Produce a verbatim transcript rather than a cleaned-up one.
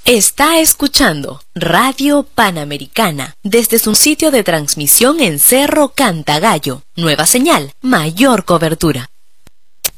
Está escuchando Radio Panamericana desde su sitio de transmisión en Cerro Cantagallo. Nueva señal, mayor cobertura.